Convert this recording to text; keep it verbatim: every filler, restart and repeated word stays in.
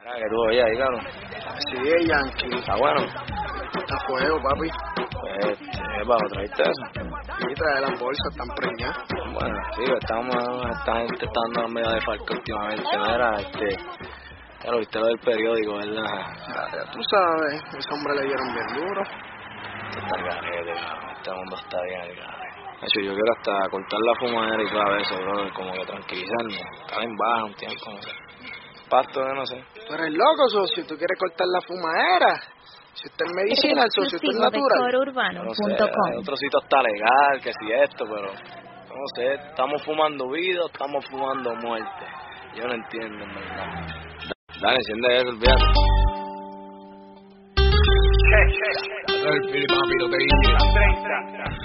Ah, que tú oye ahí, cabrón. Sí, es Yankee. Está bueno. Está fuego, papi. Pues, eh, bajo, ¿traíste eso? Sí, trae las bolsas, están preñadas. Bueno, sí, estamos, esta gente está dando medio de falca últimamente, ¿no? Era, este, ya lo viste lo del periódico, ¿verdad? Ya, ya tú sabes, ese hombre le dieron bien duro. Esto está al garete, cabrón. Este mundo está bien al garete. De hecho, yo quiero hasta cortar la fumadera y todo eso, bro, como que tranquilizarme. Estar en baja un tiempo, no sé. Pasto, yo no sé. Tú eres loco, socio, tú quieres cortar la fumadera. Si usted es medicinal, socio, usted es natural. No sé, el otro sitio está legal, que si esto, pero no sé, estamos fumando vida, estamos fumando muerte. Yo no entiendo, en verdad. Dale, enciende eso, olvídate. El Fili, papi, lo que dice.